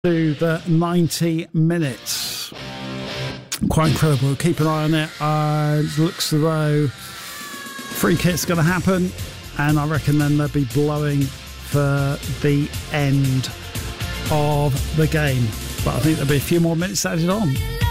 To the 90 minutes. Quite incredible. Keep an eye on it. Looks as though free kit's going to happen, and I reckon then they'll be blowing for the end of the game. But I think there'll be a few more minutes added on.